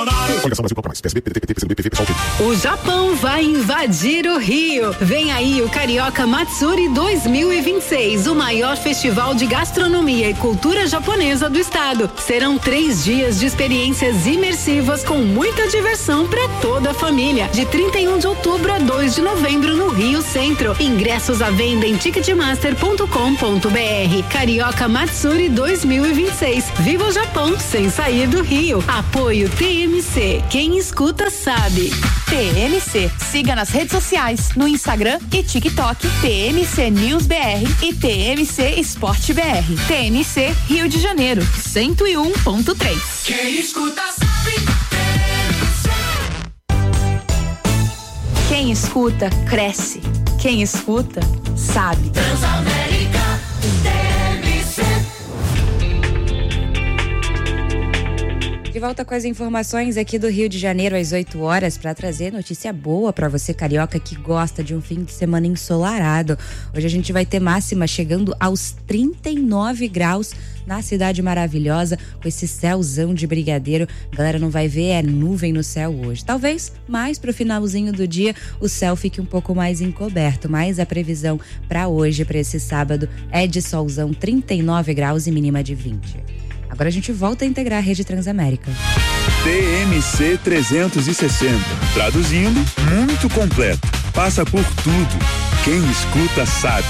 O Japão vai invadir o Rio. Vem aí o Carioca Matsuri 2026, o maior festival de gastronomia e cultura japonesa do estado. Serão 3 dias de experiências imersivas com muita diversão para toda a família. De 31 de outubro a 2 de novembro no Rio Centro. Ingressos à venda em ticketmaster.com.br. Carioca Matsuri 2026. Viva o Japão sem sair do Rio. Apoio TMC. Quem escuta sabe. TMC. Siga nas redes sociais, no Instagram e TikTok, TMC News BR e TMC Esporte BR. TMC Rio de Janeiro, 101.3. Quem escuta sabe. Quem escuta, cresce. Quem escuta, sabe. Transamérica, TMC. De volta com as informações aqui do Rio de Janeiro às 8 horas para trazer notícia boa para você carioca que gosta de um fim de semana ensolarado. Hoje a gente vai ter máxima chegando aos 39 graus na cidade maravilhosa, com esse céuzão de brigadeiro. Galera, não vai ver nuvem no céu hoje. Talvez mais pro finalzinho do dia o céu fique um pouco mais encoberto, mas a previsão para hoje, para esse sábado, é de solzão, 39 graus e mínima de 20. Agora a gente volta a integrar a rede Transamérica. TMC 360. Traduzindo, muito completo. Passa por tudo. Quem escuta sabe.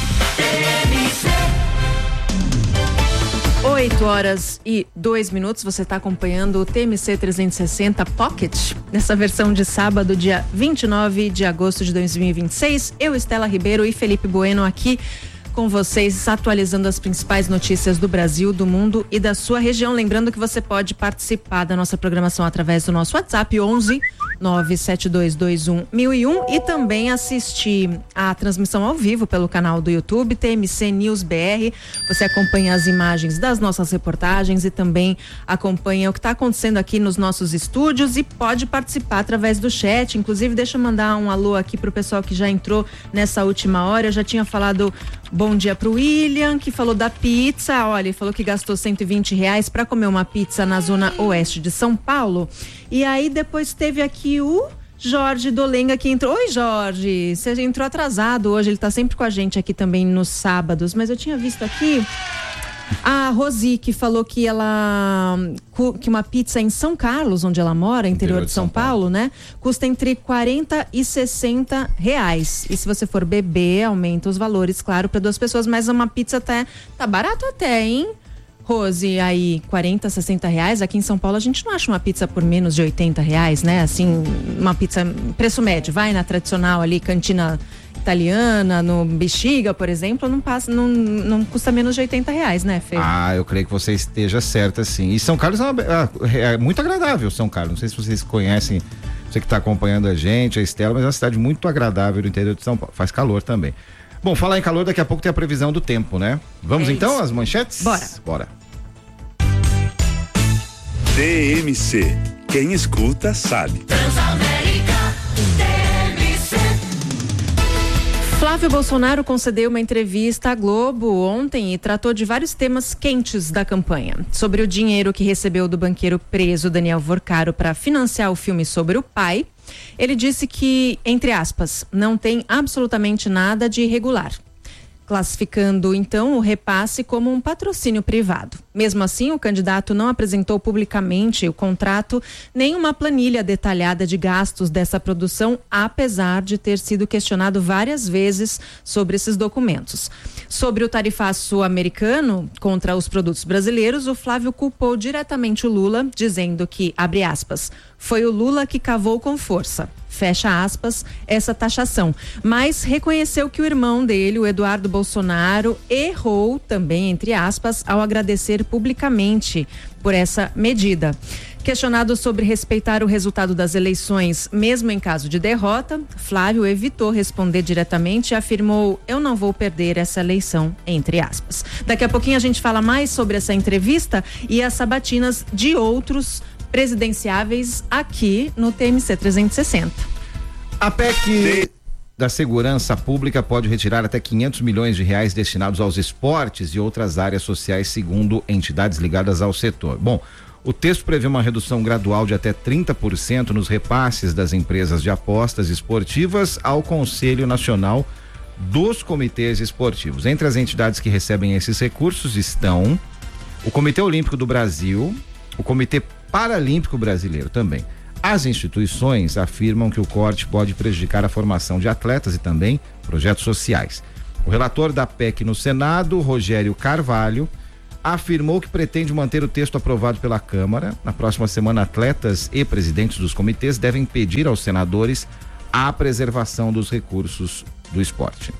8h02. Você está acompanhando o TMC 360 Pocket, nessa versão de sábado, dia 29 de agosto de 2026. Eu, Estela Ribeiro e Felipe Bueno aqui com vocês, atualizando as principais notícias do Brasil, do mundo e da sua região. Lembrando que você pode participar da nossa programação através do nosso WhatsApp 11 97221 e também assistir a transmissão ao vivo pelo canal do YouTube TMC News BR. Você acompanha as imagens das nossas reportagens e também acompanha o que está acontecendo aqui nos nossos estúdios e pode participar através do chat. Inclusive, deixa eu mandar um alô aqui pro pessoal que já entrou nessa última hora. Eu já tinha falado bom dia pro William, que falou da pizza. Olha, ele falou que gastou R$120 para comer uma pizza na zona oeste de São Paulo. E aí depois teve aqui o Jorge Dolenga que entrou. Oi, Jorge, você entrou atrasado hoje, ele tá sempre com a gente aqui também nos sábados, mas eu tinha visto aqui a Rosi, que falou que que uma pizza em São Carlos, onde ela mora, interior de São Paulo, né? Custa entre R$40 e R$60. E se você for beber, aumenta os valores, claro, para 2 pessoas, mas uma pizza tá barato até, hein? Rose, aí R$40, R$60. Aqui em São Paulo a gente não acha uma pizza por menos de R$80, né? Assim, uma pizza preço médio, vai na tradicional ali, cantina italiana, no Bexiga, por exemplo, não custa menos de R$80, né, Fê? Eu creio que você esteja certa, sim. E São Carlos é muito agradável, São Carlos. Não sei se vocês conhecem, você que está acompanhando a gente, a Estela, mas é uma cidade muito agradável do interior de São Paulo. Faz calor também. Bom, falar em calor, daqui a pouco tem a previsão do tempo, né? Vamos então às manchetes? Bora. TMC. Quem escuta sabe. Transamérica, TMC. Flávio Bolsonaro concedeu uma entrevista à Globo ontem e tratou de vários temas quentes da campanha. Sobre o dinheiro que recebeu do banqueiro preso Daniel Vorcaro para financiar o filme sobre o pai, ele disse que, entre aspas, não tem absolutamente nada de irregular, classificando então o repasse como um patrocínio privado. Mesmo assim, o candidato não apresentou publicamente o contrato nem uma planilha detalhada de gastos dessa produção, apesar de ter sido questionado várias vezes sobre esses documentos. Sobre o tarifaço americano contra os produtos brasileiros, o Flávio culpou diretamente o Lula, dizendo que, abre aspas, foi o Lula que cavou com força, fecha aspas, essa taxação, mas reconheceu que o irmão dele, o Eduardo Bolsonaro, errou também, entre aspas, ao agradecer publicamente por essa medida. Questionado sobre respeitar o resultado das eleições, mesmo em caso de derrota, Flávio evitou responder diretamente e afirmou: eu não vou perder essa eleição, entre aspas. Daqui a pouquinho a gente fala mais sobre essa entrevista e as sabatinas de outros presidenciáveis aqui no TMC 360. A PEC da Segurança Pública pode retirar até R$500 milhões destinados aos esportes e outras áreas sociais, segundo entidades ligadas ao setor. Bom, O texto prevê uma redução gradual de até 30% nos repasses das empresas de apostas esportivas ao Conselho Nacional dos Comitês Esportivos. Entre as entidades que recebem esses recursos estão o Comitê Olímpico do Brasil, o Comitê Paralímpico Brasileiro também. As instituições afirmam que o corte pode prejudicar a formação de atletas e também projetos sociais. O relator da PEC no Senado, Rogério Carvalho, afirmou que pretende manter o texto aprovado pela Câmara. Na próxima semana, atletas e presidentes dos comitês devem pedir aos senadores a preservação dos recursos do esporte.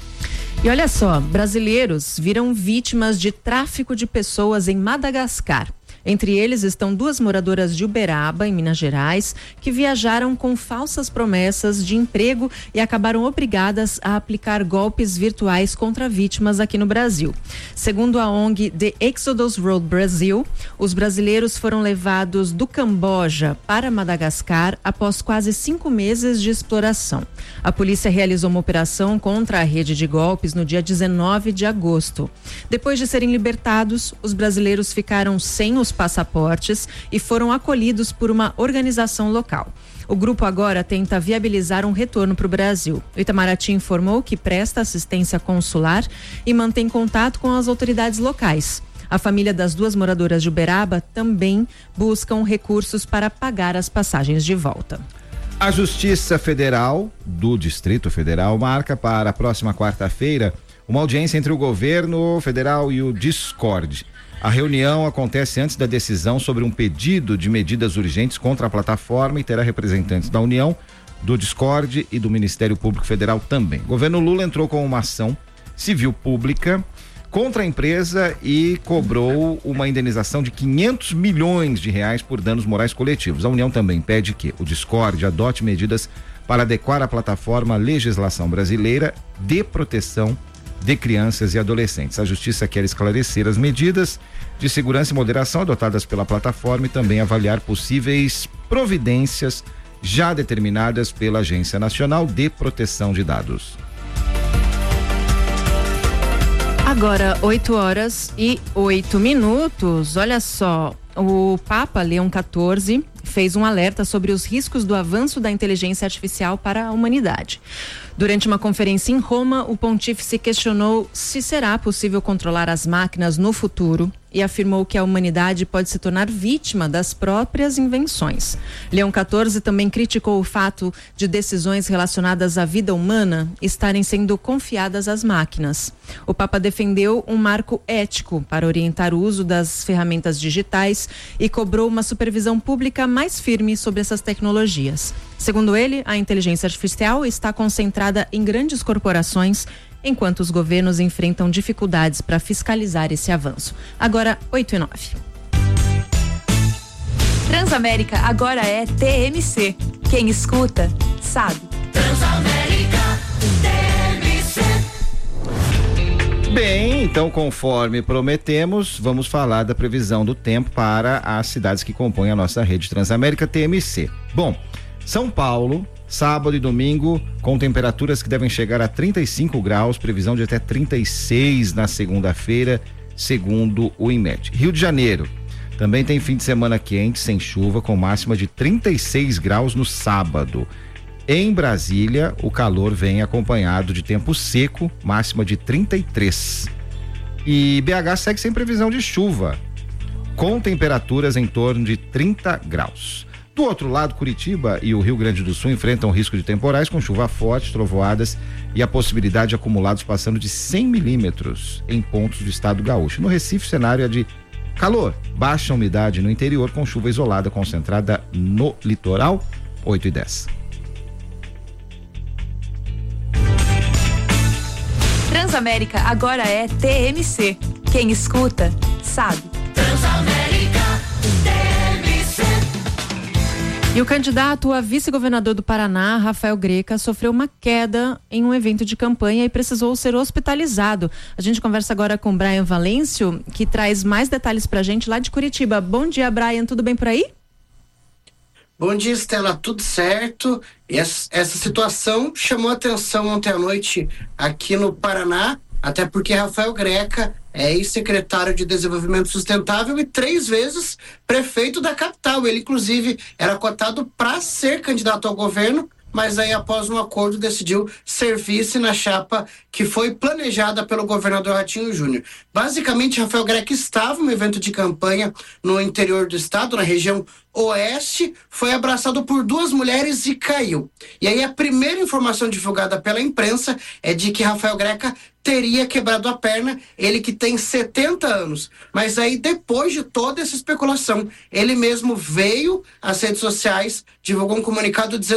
E olha só, brasileiros viram vítimas de tráfico de pessoas em Madagascar. Entre eles estão 2 moradoras de Uberaba, em Minas Gerais, que viajaram com falsas promessas de emprego e acabaram obrigadas a aplicar golpes virtuais contra vítimas aqui no Brasil. Segundo a ONG The Exodus Road Brasil, os brasileiros foram levados do Camboja para Madagascar após quase 5 meses de exploração. A polícia realizou uma operação contra a rede de golpes no dia 19 de agosto. Depois de serem libertados, os brasileiros ficaram sem os passaportes e foram acolhidos por uma organização local. O grupo agora tenta viabilizar um retorno para o Brasil. O Itamaraty informou que presta assistência consular e mantém contato com as autoridades locais. A família das 2 moradoras de Uberaba também buscam recursos para pagar as passagens de volta. A Justiça Federal do Distrito Federal marca para a próxima quarta-feira uma audiência entre o governo federal e o Discord. A reunião acontece antes da decisão sobre um pedido de medidas urgentes contra a plataforma e terá representantes da União, do Discord e do Ministério Público Federal também. O governo Lula entrou com uma ação civil pública contra a empresa e cobrou uma indenização de 500 milhões de reais por danos morais coletivos. A União também pede que o Discord adote medidas para adequar a plataforma à legislação brasileira de proteção de crianças e adolescentes. A Justiça quer esclarecer as medidas de segurança e moderação adotadas pela plataforma e também avaliar possíveis providências já determinadas pela Agência Nacional de Proteção de Dados. Agora, 8h08. Olha só, o Papa Leão XIV fez um alerta sobre os riscos do avanço da inteligência artificial para a humanidade. Durante uma conferência em Roma, o pontífice questionou se será possível controlar as máquinas no futuro e afirmou que a humanidade pode se tornar vítima das próprias invenções. Leão XIV também criticou o fato de decisões relacionadas à vida humana estarem sendo confiadas às máquinas. O Papa defendeu um marco ético para orientar o uso das ferramentas digitais e cobrou uma supervisão pública mais firme sobre essas tecnologias. Segundo ele, a inteligência artificial está concentrada em grandes corporações, enquanto os governos enfrentam dificuldades para fiscalizar esse avanço. Agora, 8h09. Transamérica agora é TMC. Quem escuta, sabe. Transamérica TMC. Bem, então conforme prometemos, vamos falar da previsão do tempo para as cidades que compõem a nossa rede Transamérica TMC. Bom, São Paulo, sábado e domingo, com temperaturas que devem chegar a 35 graus, previsão de até 36 na segunda-feira, segundo o INMET. Rio de Janeiro, também tem fim de semana quente, sem chuva, com máxima de 36 graus no sábado. Em Brasília, o calor vem acompanhado de tempo seco, máxima de 33. E BH segue sem previsão de chuva, com temperaturas em torno de 30 graus. Do outro lado, Curitiba e o Rio Grande do Sul enfrentam risco de temporais com chuva forte, trovoadas e a possibilidade de acumulados passando de 100 milímetros em pontos do estado gaúcho. No Recife, o cenário é de calor, baixa umidade no interior com chuva isolada concentrada no litoral, 8h10. Transamérica agora é TMC. Quem escuta, sabe. Transamérica TMC. E o candidato a vice-governador do Paraná, Rafael Greca, sofreu uma queda em um evento de campanha e precisou ser hospitalizado. A gente conversa agora com o Brian Valêncio, que traz mais detalhes pra gente lá de Curitiba. Bom dia, Brian, tudo bem por aí? Bom dia, Estela, tudo certo? Essa situação chamou atenção ontem à noite aqui no Paraná, Até porque Rafael Greca é ex-secretário de Desenvolvimento Sustentável e 3 vezes prefeito da capital. Ele, inclusive, era cotado para ser candidato ao governo, mas aí, após um acordo, decidiu servir-se na chapa que foi planejada pelo governador Ratinho Júnior. Basicamente, Rafael Greca estava em um evento de campanha no interior do estado, na região oeste, foi abraçado por 2 mulheres e caiu. E aí a primeira informação divulgada pela imprensa é de que Rafael Greca teria quebrado a perna, ele que tem 70 anos. Mas aí, depois de toda essa especulação, ele mesmo veio às redes sociais, divulgou um comunicado dizendo